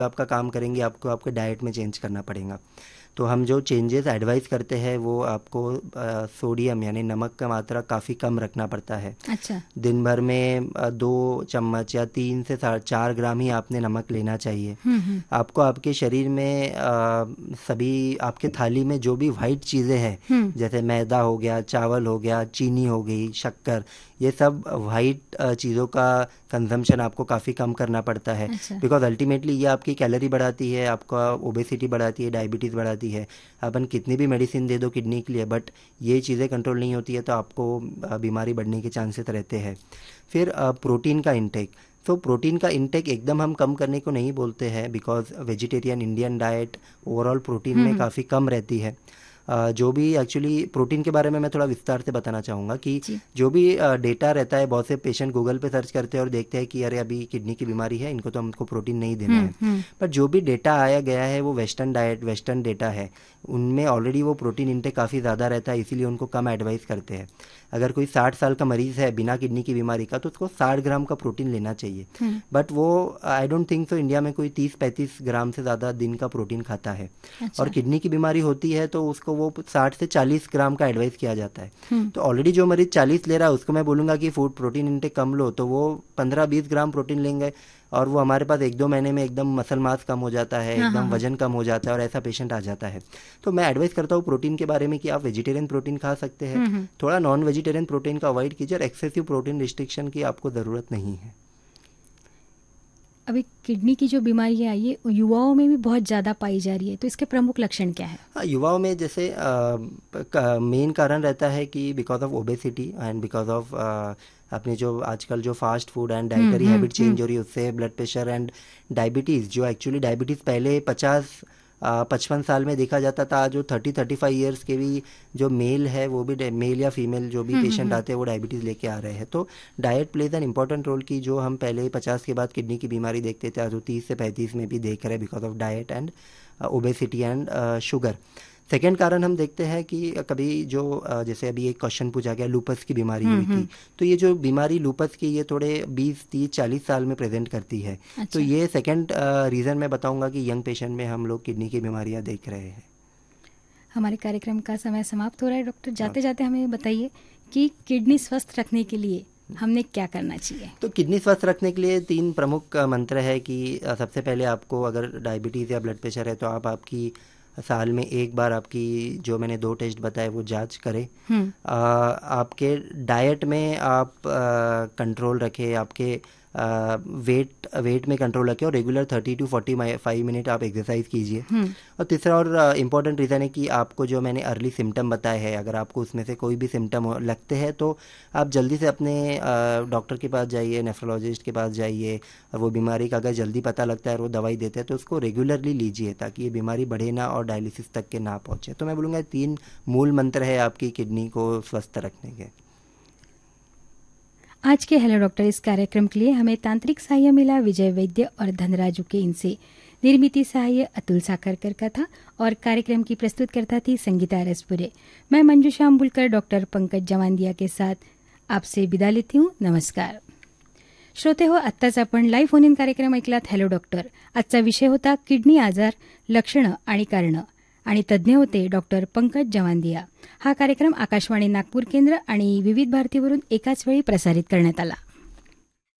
आपका काम करेंगे, आपको आपके डाइट में चेंज करना पड़ेगा। तो हम जो चेंजेस एडवाइस करते हैं वो आपको सोडियम यानी नमक का मात्रा काफ़ी कम रखना पड़ता है। अच्छा। दिन भर में 2 चम्मच या 3 से 4 ग्राम ही आपने नमक लेना चाहिए। आपको आपके शरीर में सभी आपके थाली में जो भी वाइट चीज़ें हैं, जैसे मैदा हो गया, चावल हो गया, चीनी हो गई, शक्कर, ये सब वाइट चीज़ों का कंजम्पशन आपको काफ़ी कम करना पड़ता है। बिकॉज अल्टीमेटली ये आपकी कैलोरी बढ़ाती है, आपका ओबेसिटी बढ़ाती है, डायबिटीज़ बढ़ाती है। अपन कितनी भी मेडिसिन दे दो किडनी के लिए, बट ये चीज़ें कंट्रोल नहीं होती है तो आपको बीमारी बढ़ने के चांसेस रहते हैं। फिर प्रोटीन का इंटेक। तो प्रोटीन का इंटेक एकदम हम कम करने को नहीं बोलते हैं, because vegetarian Indian diet overall protein में काफ़ी कम रहती है। जो भी एक्चुअली प्रोटीन के बारे में मैं थोड़ा विस्तार से बताना चाहूँगा कि जो भी डेटा रहता है, बहुत से पेशेंट गूगल पे सर्च करते हैं और देखते हैं कि अरे अभी किडनी की बीमारी है, इनको तो हमको प्रोटीन नहीं देना है। पर जो भी डेटा आया गया है वो वेस्टर्न डाइट, वेस्टर्न डेटा है, उनमें ऑलरेडी वो प्रोटीन इंटेक काफ़ी ज़्यादा रहता है, इसीलिए उनको कम एडवाइस करते हैं। अगर कोई 60 साल का मरीज़ है बिना किडनी की बीमारी का, तो उसको 60 ग्राम का प्रोटीन लेना चाहिए। बट वो I don't think so India में कोई 30-35 ग्राम से ज़्यादा दिन का प्रोटीन खाता है। और किडनी की बीमारी होती है तो उसको वो 60 से 40 ग्राम का एडवाइस किया जाता है। तो ऑलरेडी जो मरीज 40 ले रहा है उसको मैं बोलूँगा कि फूड प्रोटीन इंटेक कम लो, तो वो 15-20 ग्राम प्रोटीन लेंगे और वो हमारे पास 1-2 महीने में एकदम मसल मास कम हो जाता है, एकदम वजन कम हो जाता है और ऐसा पेशेंट आ जाता है। तो मैं एडवाइस करता हूँ प्रोटीन के बारे में कि आप वेजिटेरियन प्रोटीन खा सकते हैं, थोड़ा नॉन वेजिटेरियन प्रोटीन का अवॉइड कीजिए और एक्सेसिव प्रोटीन रिस्ट्रिक्शन की आपको ज़रूरत नहीं है। अभी किडनी की जो बीमारी है ये युवाओं में भी बहुत ज़्यादा पाई जा रही है, तो इसके प्रमुख लक्षण क्या है? हाँ, युवाओं में जैसे मेन कारण रहता है कि because of obesity and because of अपने जो आजकल जो fast food and dietary habit change हो रही है, उससे ब्लड प्रेशर एंड डायबिटीज़, जो एक्चुअली डायबिटीज़ पहले 55 साल में देखा जाता था, जो 30-35 ईयर्स के भी जो मेल है, वो भी मेल या फीमेल जो भी पेशेंट आते हैं वो डायबिटीज़ लेके आ रहे हैं। तो diet plays an important role की जो हम पहले 50 के बाद किडनी की बीमारी देखते थे, जो 30 से 35 में भी देख रहे हैं because of diet and obesity and sugar. Second कारण हम देखते हैं कि कभी जो जैसे अभी एक क्वेश्चन पूछा गया लूपस की बीमारी हुई थी, तो ये जो बीमारी लूपस की ये थोड़े 20-30-40 साल में प्रेजेंट करती है। तो ये सेकेंड रीज़न मैं बताऊंगा कि यंग पेशेंट में हम लोग किडनी की बीमारियां देख रहे हैं। हमारे कार्यक्रम का समय समाप्त हो रहा है डॉक्टर, जाते जाते हमें बताइए कि किडनी स्वस्थ रखने के लिए हमने क्या करना चाहिए? तो किडनी स्वस्थ रखने के लिए 3 प्रमुख मंत्र है कि सबसे पहले आपको अगर डायबिटीज़ या ब्लड प्रेशर है तो आप आपकी साल में एक बार आपकी जो मैंने 2 टेस्ट बताए वो जांच करें। आपके डाइट में आप कंट्रोल रखें, आपके वेट में कंट्रोल रखें और रेगुलर 30 to 45 मिनट आप एक्सरसाइज कीजिए। और तीसरा और इम्पॉर्टेंट रीज़न है कि आपको जो मैंने अर्ली सिम्टम बताए हैं, अगर आपको उसमें से कोई भी सिम्टम लगते हैं तो आप जल्दी से अपने डॉक्टर के पास जाइए, नेफ्रोलॉजिस्ट के पास जाइए, और वो बीमारी का अगर जल्दी पता लगता है और वो दवाई देते हैं तो उसको रेगुलरली लीजिए ताकि ये बीमारी बढ़े ना और डायलिसिस तक के ना पहुँचे। तो मैं बोलूँगा 3 मूल मंत्र है आपकी किडनी को स्वस्थ रखने के। आज के हेलो डॉक्टर इस कार्यक्रम के लिए हमें तांत्रिक सहाय्य मिला विजय वैद्य और धनराजू के इनसे। निर्मिती सहाय्य अतुल साखरकर का था और कार्यक्रम की प्रस्तुतकर्ता थी संगीता रसपुरे। मैं मंजुषा अंबुलकर डॉक्टर पंकज जवांदिया के साथ आपसे विदा लेती हूँ। नमस्कार श्रोते हो, आत्ताच आपण लाईव्ह फोन इन कार्यक्रम ऐकलात हॅलो डॉक्टर. आजचा विषय होता किडनी आजार, लक्षणं आणि कारणं, आणि तज्ज्ञ होते डॉक्टर पंकज जवांदिया. हा कार्यक्रम आकाशवाणी नागपूर केंद्र आणि विविध भारतीवरून एकाच वेळी प्रसारित करण्यात आला.